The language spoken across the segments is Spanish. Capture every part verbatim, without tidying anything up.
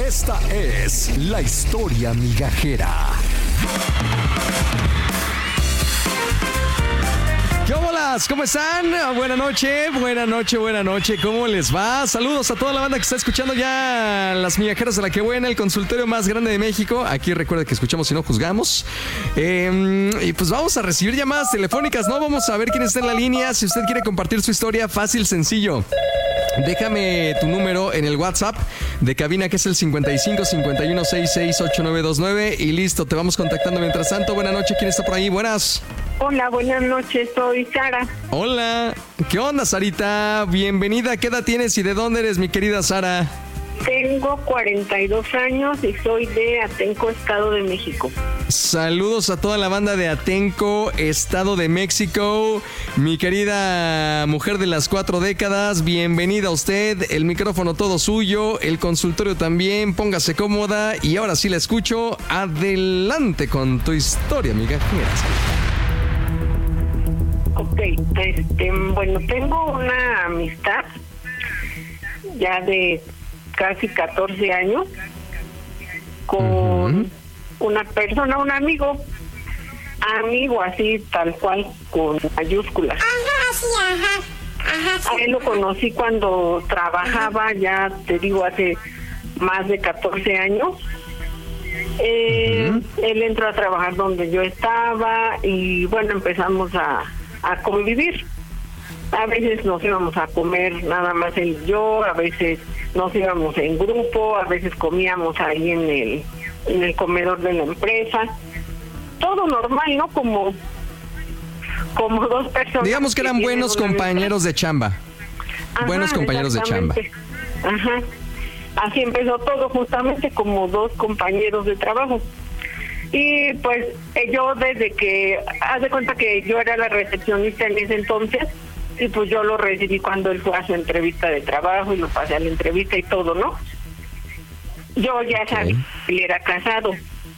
Esta es la historia migajera. ¿Qué hola? ¿Cómo están? Buenas noches, buena noche, buena noche. ¿Cómo les va? Saludos a toda la banda que está escuchando ya las migajeras de la que buena, el consultorio más grande de México. Aquí recuerda que escuchamos y no juzgamos. Eh, y pues vamos a recibir llamadas telefónicas, ¿no? Vamos a ver quién está en la línea. Si usted quiere compartir su historia, fácil, sencillo. Déjame tu número en el WhatsApp de cabina, que es el cincuenta y cinco, cincuenta y uno, sesenta y seis, ochenta y nueve veintinueve. Y listo, te vamos contactando mientras tanto. Buenas noches, ¿quién está por ahí? Buenas. Hola, buenas noches, soy Sara. Hola, ¿qué onda, Sarita? Bienvenida, ¿qué edad tienes y de dónde eres, mi querida Sara? Tengo cuarenta y dos años y soy de Atenco, Estado de México. Saludos a toda la banda de Atenco, Estado de México. Mi querida mujer de las cuatro décadas, bienvenida a usted. El micrófono todo suyo, el consultorio también. Póngase cómoda y ahora sí la escucho. Adelante con tu historia, migajera. Ok, este, bueno, tengo una amistad ya de casi catorce años con uh-huh. una persona, un amigo, amigo así tal cual con mayúsculas. Ajá, sí, ajá, ajá. Sí. A él lo conocí cuando trabajaba, ya te digo, hace más de catorce años. Eh, uh-huh. Él entró a trabajar donde yo estaba y bueno, empezamos a, a convivir. A veces nos íbamos a comer nada más él y yo, a veces nos íbamos en grupo, a veces comíamos ahí en el en el comedor de la empresa. Todo normal, ¿no? Como como dos personas. Digamos que eran que buenos compañeros de chamba. Ajá, buenos compañeros de chamba. Ajá. Así empezó todo, justamente como dos compañeros de trabajo. Y pues yo desde que, haz de cuenta que yo era la recepcionista en ese entonces, y pues yo lo recibí cuando él fue a su entrevista de trabajo y lo pasé a la entrevista y todo, ¿no? Yo ya sabía que él era casado.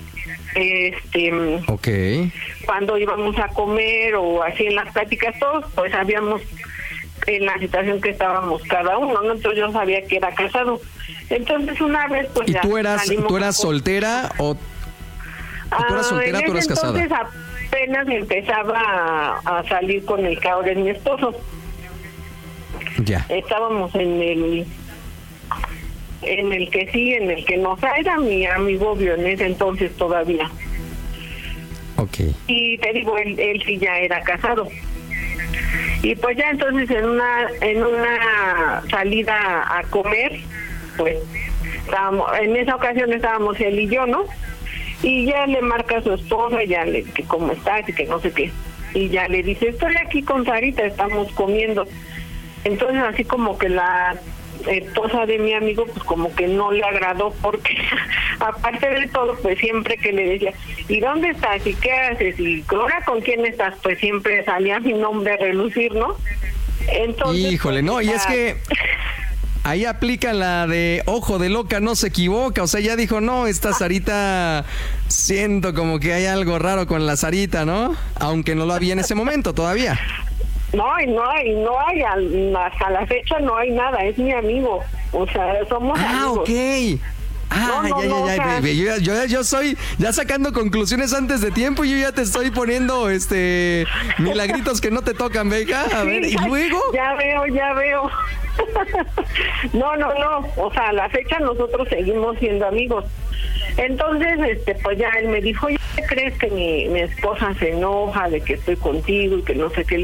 Este, okay. Cuando íbamos a comer o así en las pláticas todos, pues sabíamos en la situación que estábamos cada uno, ¿no? Entonces yo sabía que era casado. Entonces una vez pues ¿Y ya tú eras, tú eras soltera o ah, tú eras soltera o tú eras casada? Entonces apenas empezaba a, a salir con el que ahora es mi esposo. Ya. Estábamos en el en el que sí, en el que no, o sea, era mi amigo obvio en ese entonces todavía. Okay. Y te digo, él, él sí ya era casado. Y pues ya entonces en una en una salida a comer, pues estábamos, en esa ocasión estábamos él y yo, ¿no? Y ya le marca a su esposa, ya le que cómo estás y que no sé qué. Y ya le dice, estoy aquí con Sarita, estamos comiendo. Entonces así como que la esposa de mi amigo pues como que no le agradó porque aparte de todo pues siempre que le decía, ¿y dónde estás? ¿Y qué haces? ¿Y ahora con quién estás? Pues siempre salía mi nombre a relucir, ¿no? Entonces, híjole, pues, no, y es que ahí aplica la de ojo de loca, no se equivoca. O sea, ya dijo, no, esta Sarita, siento como que hay algo raro con la Sarita, ¿no? Aunque no lo había en ese momento todavía. No, y no hay, no hay, hasta la fecha no hay nada, es mi amigo. O sea, somos ah, amigos. Ah, ok. Ah, no, no, ya, no, ya, ya, o sea, yo, yo, yo soy ya sacando conclusiones antes de tiempo y yo ya te estoy poniendo este milagritos que no te tocan, beca. A ver, sí, ¿y luego? Ya veo, ya veo. No, no, no, o sea, a la fecha nosotros seguimos siendo amigos. Entonces, este, pues ya él me dijo, ¿qué crees que mi, mi esposa se enoja de que estoy contigo y que no sé qué?